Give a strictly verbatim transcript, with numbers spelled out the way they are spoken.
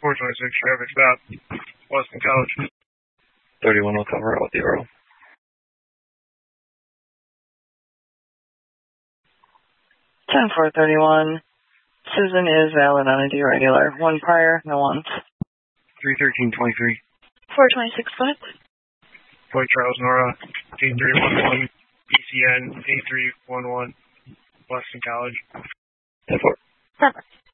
four twenty-six, traffic stop, Boston College. thirty-one will cover out with the Earl. ten four thirty-one. Susan is valid on a deregular. One prior, no ones. three thirteen twenty-three. four twenty-six, go ahead. Point Charles Nora, eight three one one, B C N eight three one one, Boston College. ten four. Perfect.